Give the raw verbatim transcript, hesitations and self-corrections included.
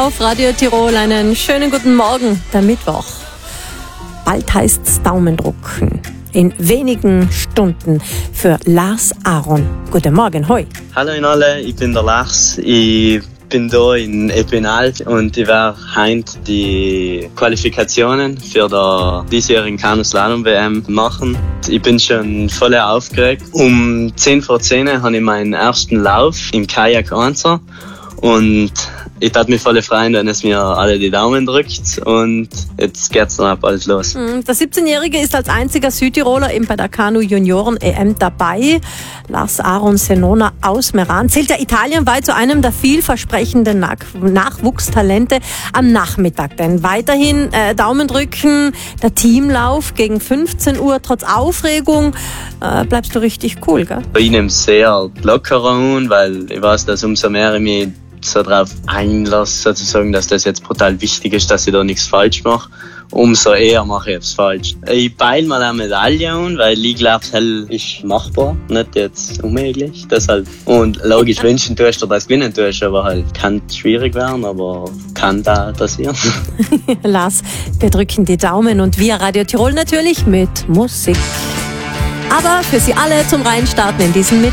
auf Radio Tirol. Einen schönen guten Morgen, der Mittwoch. Bald heißt's Daumendrucken. In wenigen Stunden für Lars Aron. Guten Morgen, hoi. Hallo in alle, ich bin der Lars. Ich bin hier in Epinal und ich werde heute die Qualifikationen für der diesjährigen Kanuslalom-W M machen. Ich bin schon voll aufgeregt. Um zehn vor zehn habe ich meinen ersten Lauf im Kajak Einser und ich tat mich voll freuen, wenn es mir alle die Daumen drückt und jetzt geht's dann ab alles los. Der siebzehnjährige ist als einziger Südtiroler eben bei der Kanu-Junioren-E M dabei. Lars Aron Senona aus Meran zählt ja italienweit zu einem der vielversprechenden Nach- Nachwuchstalente am Nachmittag. Denn weiterhin äh, Daumen drücken, der Teamlauf gegen fünfzehn Uhr, trotz Aufregung äh, bleibst du richtig cool, gell? Ich nehme es sehr lockerer an, weil ich weiß, dass umso mehr ich mich so drauf einlasse, sozusagen, dass das jetzt brutal wichtig ist, dass ich da nichts falsch mache, umso eher mache ich es falsch. Ich peile mal eine Medaille an, weil ich glaube, es ist machbar, nicht jetzt unmöglich. Deshalb. Und logisch wünschen tust du, dass du gewinnen tust, aber halt kann schwierig werden, aber kann da passieren. Lars, wir drücken die Daumen und wir Radio Tirol natürlich mit Musik. Aber für Sie alle zum Reinstarten in diesem